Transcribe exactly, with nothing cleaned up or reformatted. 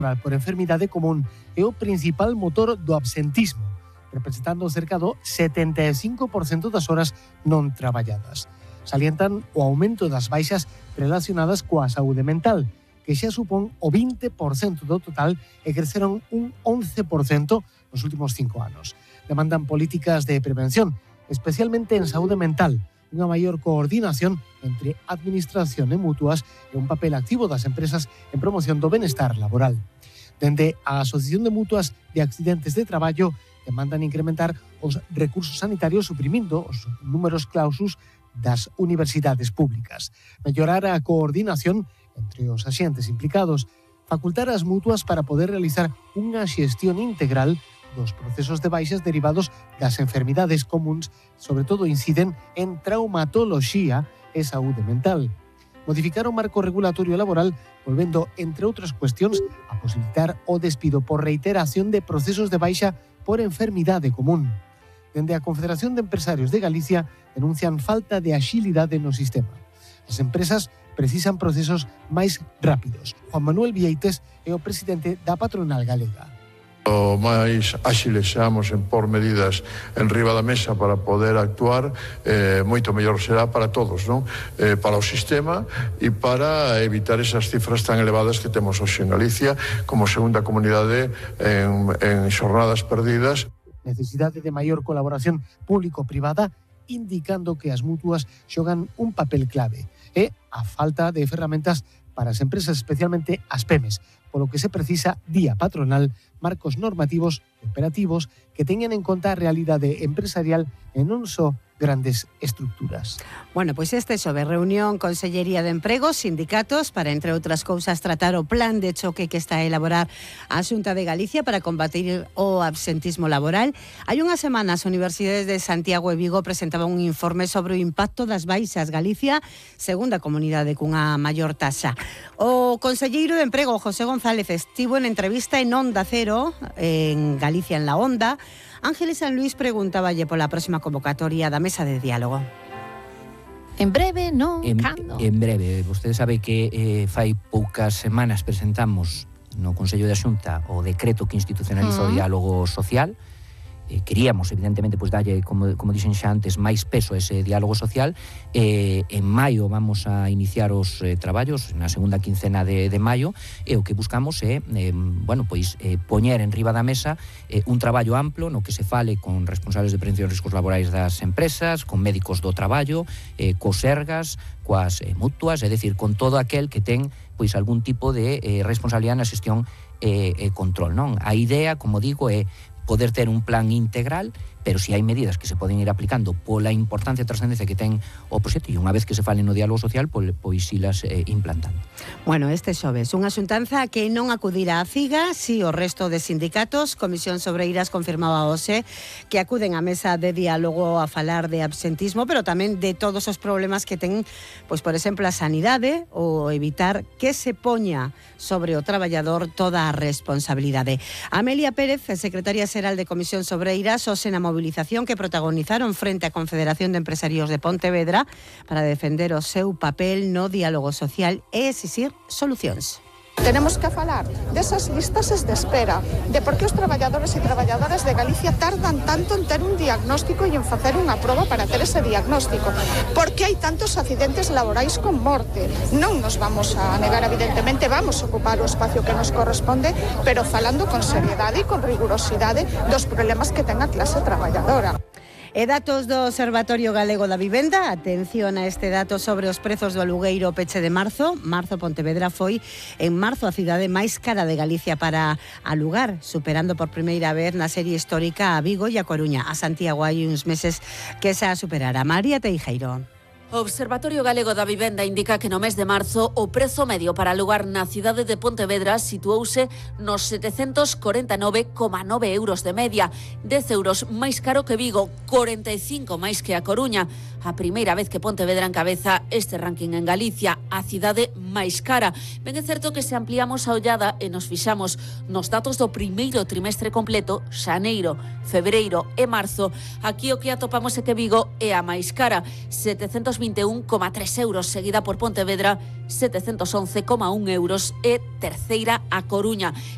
por enfermidade común é o principal motor do absentismo, representando cerca do setenta e cinco por cento das horas non traballadas. Salientan o aumento das baixas relacionadas coa saúde mental, que xa supón o vinte por cento do total e creceron un once por cento nos últimos cinco anos. Demandan políticas de prevención, especialmente en saúde mental, unha maior coordinación entre administración e mutuas e un papel activo das empresas en promoción do benestar laboral. Dende a Asociación de Mutuas de Accidentes de Traballo demandan incrementar os recursos sanitarios suprimindo os números clausus das universidades públicas, mellorar a coordinación entre os axentes implicados, facultar as mutuas para poder realizar unha xestión integral dos procesos de baixas derivados das enfermidades comuns, sobre todo inciden en traumatoloxía e saúde mental. Modificar o marco regulatorio laboral, volvendo, entre outras cuestións, a posibilitar o despido por reiteración de procesos de baixa por enfermidade común. Dende a Confederación de Empresarios de Galicia denuncian falta de axilidade no sistema. As empresas precisan procesos máis rápidos. Juan Manuel Vieites é o presidente da patronal galega. O máis áxiles seamos en por medidas en riba da mesa para poder actuar, eh, moito mellor será para todos, non? Eh, para o sistema e para evitar esas cifras tan elevadas que temos hoxe en Galicia como segunda comunidade en, en xornadas perdidas. Necesidade de maior colaboración público-privada, indicando que as mutuas xogan un papel clave, e a falta de ferramentas para as empresas, especialmente as PEMES, polo que se precisa, día patronal, marcos normativos e operativos que teñan en conta a realidade empresarial e non só grandes estructuras. Bueno, pois pues este xoves reunión Consellería de Emprego, sindicatos, para, entre outras cousas, tratar o plan de choque que está a elaborar a Xunta de Galicia para combatir o absentismo laboral. Hai unhas semanas, as universidades de Santiago e Vigo presentaban un informe sobre o impacto das baixas. Galicia, segunda comunidade cunha maior taxa. O conselleiro de Emprego, José González, estivo en entrevista en Onda Cero, en Galicia en la Onda. Ángeles San Luis preguntáballe pola próxima convocatoria da mesa de diálogo. En breve, non? En, Cando? en breve. Vostede sabe que eh, fai poucas semanas presentamos no Consello da Xunta o decreto que institucionaliza uh-huh. o diálogo social. Eh, queríamos, evidentemente, pues, dalle, como, como dixen xa antes, máis peso a ese diálogo social. Eh, en maio vamos a iniciar os eh, traballos, na segunda quincena de, de maio, e o que buscamos é, eh, bueno, pois, eh, poñer en riba da mesa eh, un traballo amplo no que se fale con responsables de prevención de riscos laborais das empresas, con médicos do traballo, eh, cos sergas, coas eh, mutuas, é dicir, con todo aquel que ten pois algún tipo de eh, responsabilidade na xestión e eh, eh, control, non? A idea, como digo, é poder ter un plan integral, pero se hai medidas que se poden ir aplicando pola importancia e trascendencia que ten o proxecto e unha vez que se fale no diálogo social, pois, pois ilas eh, implantando. Bueno, este xoves, unha xuntanza que non acudirá a CIGA, si o resto de sindicatos. Comisión Sobreiras confirmaba hoxe que acuden á mesa de diálogo a falar de absentismo, pero tamén de todos os problemas que ten, pois por exemplo, a sanidade, ou evitar que se poña sobre o traballador toda a responsabilidade. Amelia Pérez, secretaria xeral de Comisión Sobreiras, hoxe na movilización que protagonizaron frente á Confederación de Empresarios de Pontevedra para defender o seu papel no diálogo social e exixir solucións. Tenemos que falar desas listas de espera, de por que os traballadores e traballadoras de Galicia tardan tanto en ter un diagnóstico e en facer unha proba para ter ese diagnóstico. Por que hai tantos accidentes laborais con morte? Non nos vamos a negar, evidentemente, vamos a ocupar o espacio que nos corresponde, pero falando con seriedade e con rigurosidade dos problemas que ten a clase traballadora. E datos do Observatorio Galego da Vivenda, atención a este dato sobre os prezos do alugueiro peche de marzo. Marzo Pontevedra foi en marzo a cidade máis cara de Galicia para alugar, superando por primeira vez na serie histórica a Vigo e a Coruña. A Santiago hai uns meses que xa superara. María Teijeiro. O Observatorio Galego da Vivenda indica que no mes de marzo o prezo medio para alugar na cidade de Pontevedra situouse nos setecentos corenta e nove coma nove euros de media, dez euros máis caro que Vigo, corenta e cinco máis que a Coruña. A primeira vez que Pontevedra encabeza este ranking en Galicia, a cidade máis cara. Ben é certo que se ampliamos a ollada e nos fixamos nos datos do primeiro trimestre completo, xaneiro, febreiro e marzo, aquí o que atopamos é que Vigo é a máis cara, setecentos vinte e un coma tres euros, seguida por Pontevedra, setecentos once coma un euros e terceira a Coruña.